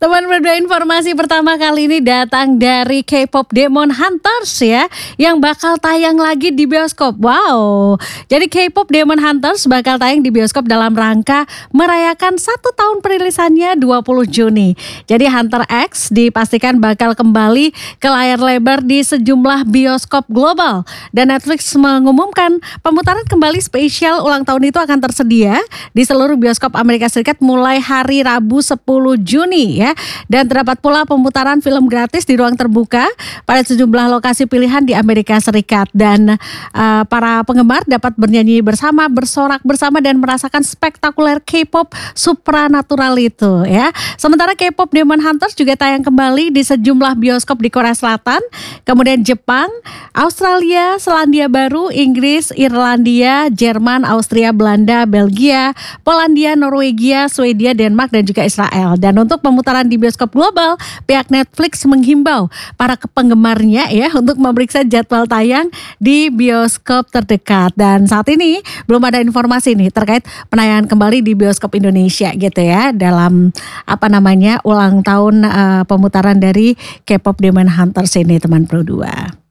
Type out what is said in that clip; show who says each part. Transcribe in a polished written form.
Speaker 1: Teman berdua, informasi pertama kali ini datang dari K-pop Demon Hunters ya, yang bakal tayang lagi di bioskop. Wow, jadi K-pop Demon Hunters bakal tayang di bioskop dalam rangka merayakan 1 tahun perilisannya 20 Juni. Jadi Hunter X dipastikan bakal kembali ke layar lebar di sejumlah bioskop global. Dan Netflix mengumumkan pemutaran kembali spesial ulang tahun itu akan tersedia di seluruh bioskop Amerika Serikat mulai hari Rabu 10 Juni ya. Dan terdapat pula pemutaran film gratis di ruang terbuka pada sejumlah lokasi pilihan di Amerika Serikat. Dan para penggemar dapat bernyanyi bersama, bersorak bersama dan merasakan spektakuler K-pop supranatural itu ya. Sementara K-pop Demon Hunters juga tayang kembali di sejumlah bioskop di Korea Selatan, kemudian Jepang, Australia, Selandia Baru, Inggris, Irlandia, Jerman, Austria, Belanda, Belgia, Polandia, Norwegia, Swedia, Denmark dan juga Israel. Dan untuk pemutaran di bioskop global, pihak Netflix menghimbau para penggemarnya ya untuk memeriksa jadwal tayang di bioskop terdekat. Dan saat ini belum ada informasi nih terkait penayangan kembali di bioskop Indonesia gitu ya, dalam ulang tahun pemutaran dari K-pop Demon Hunters ini, teman Pro 2.